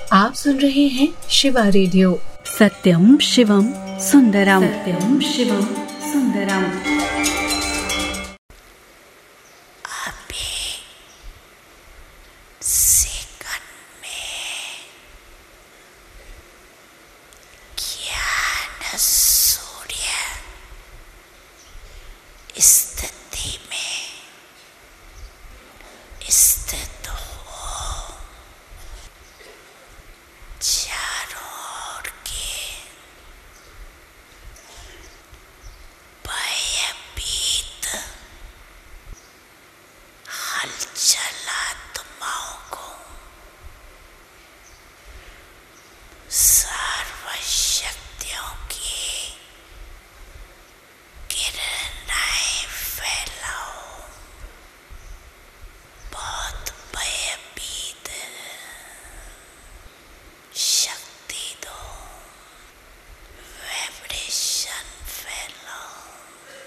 आप सुन रहे हैं शिवा रेडियो। सत्यम शिवम सुंदरम, सत्यम शिवम सुंदरम। अभी सेकंड में ज्ञान सूर्य स्थित